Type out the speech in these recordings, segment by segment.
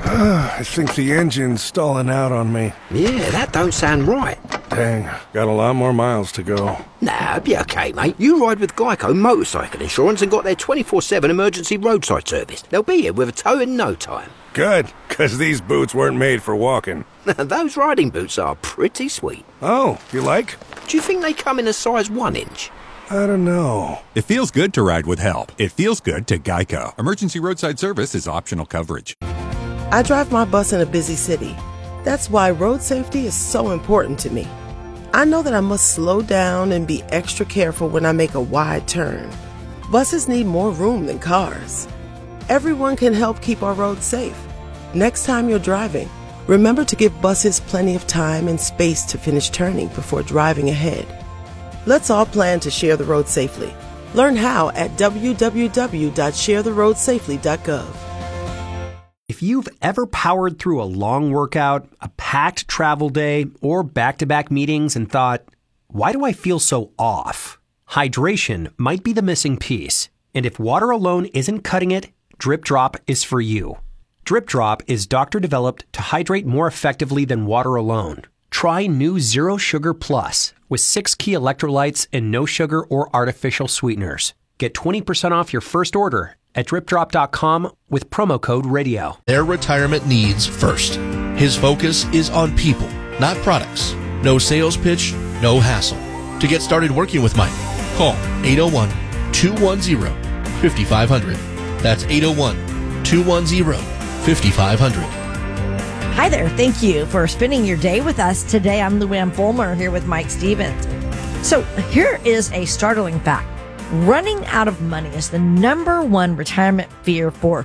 I think the engine's stalling out on me. Yeah, that don't sound right. Dang, got a lot more miles to go. Nah, it'll be okay, mate. You ride with Geico Motorcycle Insurance and got their 24/7 emergency roadside service. They'll be here with a tow in no time. Good, because these boots weren't made for walking. Those riding boots are pretty sweet. Oh, you like? Do you think they come in a size 1 inch? I don't know. It feels good to ride with help. It feels good to Geico. Emergency roadside service is optional coverage. I drive my bus in a busy city. That's why road safety is so important to me. I know that I must slow down and be extra careful when I make a wide turn. Buses need more room than cars. Everyone can help keep our roads safe. Next time you're driving, remember to give buses plenty of time and space to finish turning before driving ahead. Let's all plan to share the road safely. Learn how at www.sharetheroadsafely.gov. If you've ever powered through a long workout, a packed travel day, or back-to-back meetings and thought, why do I feel so off? Hydration might be the missing piece. And if water alone isn't cutting it, Drip Drop is for you. Drip Drop is doctor-developed to hydrate more effectively than water alone. Try new Zero Sugar Plus with 6 key electrolytes and no sugar or artificial sweeteners. Get 20% off your first order at dripdrop.com with promo code RADIO. Their retirement needs first. His focus is on people, not products. No sales pitch, no hassle. To get started working with Mike, call 801-210-5500. That's 801-210-5500. Hi there. Thank you for spending your day with us. Today, I'm Luann Fulmer here with Mike Stevens. So here is a startling fact. Running out of money is the number one retirement fear for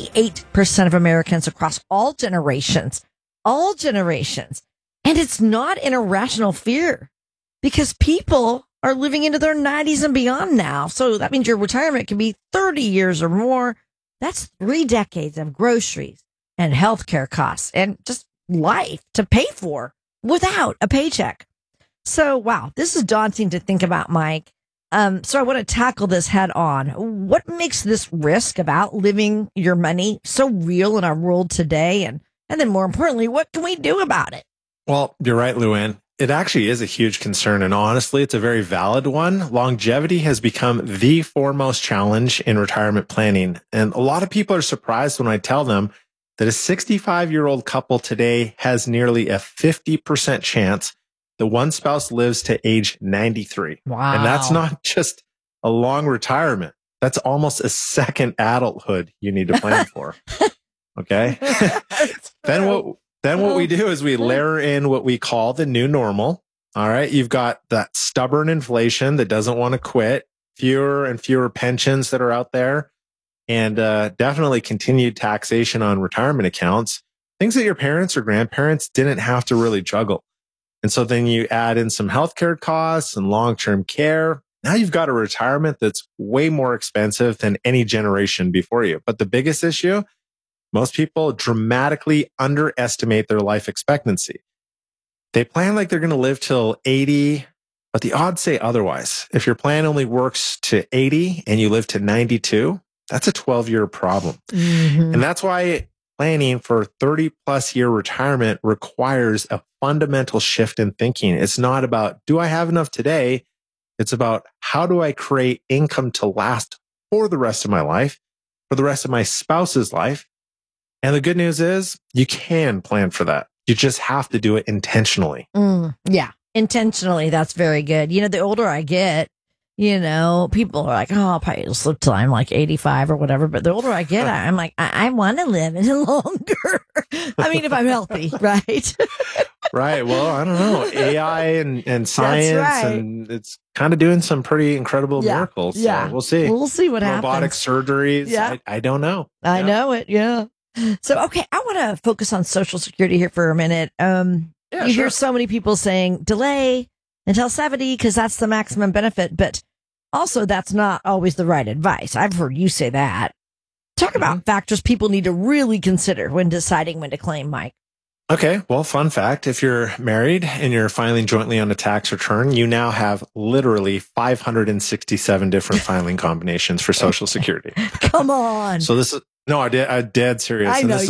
58% of Americans across all generations. All generations. And it's not an irrational fear because people are living into their 90s and beyond now. So that means your retirement can be 30 years or more. That's 3 decades of groceries and healthcare costs and just life to pay for without a paycheck. So, wow, this is daunting to think about, Mike. So I want to tackle this head on. What makes this risk of outliving your money so real in our world today? And then more importantly, what can we do about it? Well, you're right, Luann. It actually is a huge concern. And honestly, it's a very valid one. Longevity has become the foremost challenge in retirement planning. And a lot of people are surprised when I tell them that a 65-year-old couple today has nearly a 50% chance that one spouse lives to age 93. Wow. And that's not just a long retirement. That's almost a second adulthood you need to plan for. Okay. Then what we do is we layer in what we call the new normal. All right. You've got that stubborn inflation that doesn't want to quit, fewer and fewer pensions that are out there, and definitely continued taxation on retirement accounts, things that your parents or grandparents didn't have to really juggle. And so then you add in some healthcare costs and long-term care. Now you've got a retirement that's way more expensive than any generation before you. But the biggest issue, most people dramatically underestimate their life expectancy. They plan like they're going to live till 80, but the odds say otherwise. If your plan only works to 80 and you live to 92, that's a 12-year problem. Mm-hmm. And that's why planning for 30 plus year retirement requires a fundamental shift in thinking. It's not about, do I have enough today? It's about, how do I create income to last for the rest of my life, for the rest of my spouse's life? And the good news is you can plan for that. You just have to do it intentionally. Yeah, intentionally. That's very good. You know, the older I get, you know, people are like, oh, I'll probably just live till I'm like 85 or whatever. But the older I get, I'm like, I want to live longer. I mean, if I'm healthy, right? Right. Well, I don't know. AI and science, right. And it's kind of doing some pretty incredible miracles. Yeah. So we'll see. We'll see what happens. Robotic surgeries. Yeah. I don't know. I know it. Yeah. So, okay, I want to focus on Social Security here for a minute. You hear so many people saying delay until 70 because that's the maximum benefit. But also, that's not always the right advice. I've heard you say that. Talk about factors people need to really consider when deciding when to claim, Mike. Okay. Well, fun fact. If you're married and you're filing jointly on a tax return, you now have literally 567 different filing combinations for Social Security. Come on. So this is, no, I'm dead serious. I know